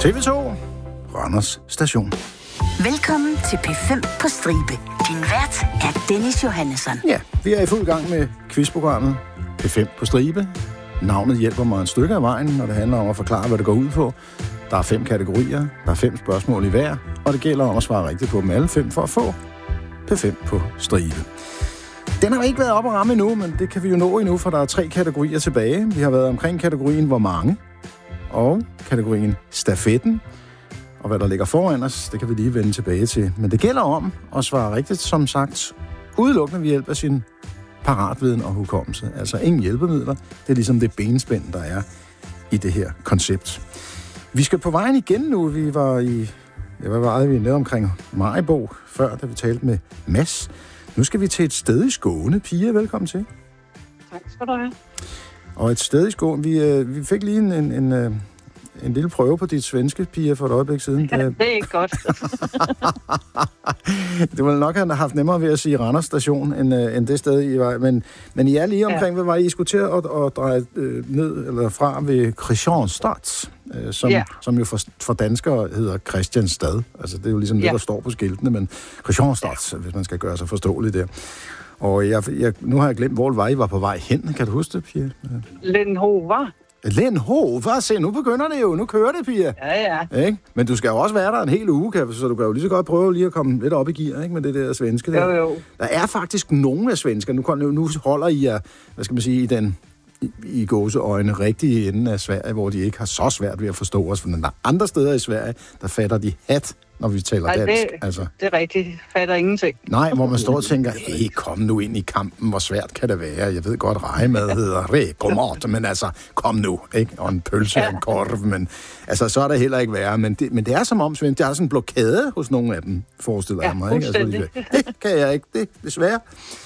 TV2, Randers Station. Velkommen til P5 på stribe. Din vært er Dennis Johannesson. Ja, vi er i fuld gang med quizprogrammet P5 på stribe. Navnet hjælper mig et stykke af vejen, når det handler om at forklare, hvad det går ud på. Der er 5 kategorier, der er 5 spørgsmål i hver, og det gælder om at svare rigtigt på dem alle 5 for at få P5 på stribe. Den har ikke været op at ramme endnu, men det kan vi jo nå endnu, for der er 3 kategorier tilbage. Vi har været omkring kategorien hvor mange, og kategorien stafetten. Og hvad der ligger foran os, det kan vi lige vende tilbage til. Men det gælder om at svare rigtigt, som sagt, udelukkende ved hjælp af sin paratviden og hukommelse. Altså ingen hjælpemidler. Det er ligesom det benspænd, der er i det her koncept. Vi skal på vejen igen nu. Vi var i... Hvad var det, vi nede omkring Maribo før, da vi talte med Mads. Nu skal vi til et sted i Skåne. Pia, velkommen til. Tak skal du have. Og et sted i Skåne. Vi fik lige en lille prøve på dit svenske, Pia, for et øjeblik siden. Ja, det er ikke godt. Det ville nok have haft nemmere ved at sige Randers Station, end det sted, I var. Men I er lige omkring, hvad var I skulle til at dreje ned eller fra ved Kristianstad, som jo for danskere hedder Christianstad. Altså, det er jo ligesom det, der står på skiltene, men Kristianstad, hvis man skal gøre sig forståelig der. Og nu har jeg glemt, hvor det var, I var på vej hen. Kan du huske det, Pia? Lenhova. Lenhova, se, nu begynder det jo. Nu kører det, Pia. Ja. Ikke? Men du skal jo også være der en hel uge, så du kan jo lige så godt prøve lige at komme lidt op i gear, ikke, med det der svenske der. Jo. Der er faktisk nogle af svensker. Nu holder I jer, hvad skal man sige, i gåseøjne rigtige ende af Sverige, hvor de ikke har så svært ved at forstå os. For der er andre steder i Sverige, der fatter de hat, når vi taler dansk. Det er rigtigt. Fatter ingenting. Nej, hvor man står og tænker, hey, kom nu ind i kampen, hvor svært kan det være? Jeg ved godt, rejemad hedder rekomort, men altså, kom nu, ikke? Og en pølse og en korv, men altså, så er det heller ikke værre. Men det er som om, Svend, der er sådan en blokade hos nogle af dem, forestiller jeg mig. Ikke? Altså, det kan jeg ikke, det desværre.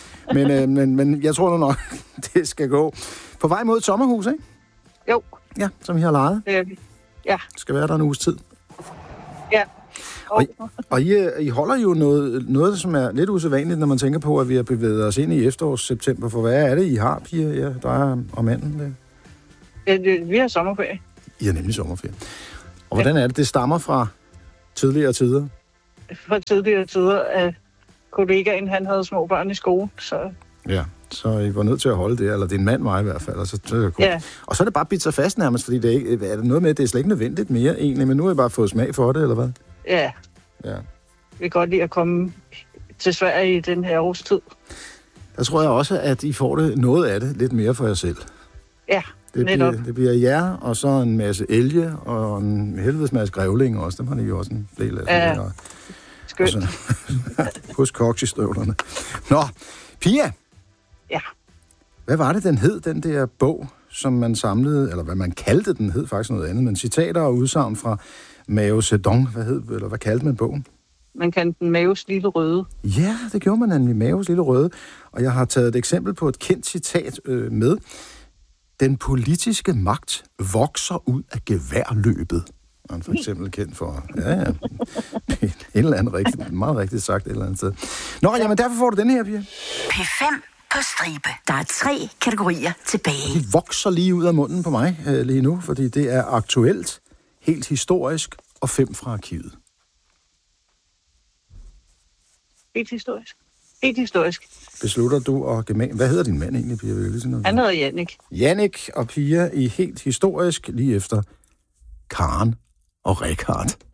Men jeg tror nu nok, det skal gå. På vej mod et sommerhus, ikke? Jo. Ja, som I har lejet. Det er vi. Ja. Skal være der en uges tid. Ja. Og I holder jo noget, som er lidt usædvanligt, når man tænker på, at vi har bevæget os ind i september. For hvad er det, I har, Pia, dig og manden? Vi har sommerferie. I har nemlig sommerferie. Og hvordan er det? Det stammer fra tidligere tider? Fra tidligere tider, at kollegaen, han havde små børn i skole, så... Ja, så I var nødt til at holde det, eller det er en mand mig i hvert fald. Og så er det bare bidt sig fast nærmest, fordi det er det noget med, at det er slet ikke nødvendigt mere egentlig, men nu har I bare fået smag for det, eller hvad? Ja. Vi kan godt lide at komme til Sverige i den her års tid. Der tror jeg også, at I får det noget af det lidt mere for jer selv. Ja, det bliver jer, og så en masse elge, og en helvedes masse grævling også. Dem har I jo også en del af. Ja, skønt. Husk koks i støvlerne. Nå, Pia. Ja. Hvad var det, den hed, den der bog, som man samlede, eller hvad man kaldte den, hed faktisk noget andet, men citater og udsagn fra Mao Zedong, hvad kaldte man bogen? Man kaldte den Maos Lille Røde. Ja, det gjorde man nemlig, Maos Lille Røde. Og jeg har taget et eksempel på et kendt citat med. Den politiske magt vokser ud af geværløbet. Og han for eksempel kendt for, et eller andet rigtigt, meget rigtigt sagt et eller andet sted. Nå, jamen derfor får du den her, Pia. P5 på stribe. Der er 3 kategorier tilbage. De vokser lige ud af munden på mig lige nu, fordi det er aktuelt, helt historisk og 5 fra arkivet. Helt historisk. Beslutter du at gemane... Hvad hedder din mand egentlig, Pia? Han hedder Jannik. Jannik og Pia i helt historisk lige efter Karen og Richard.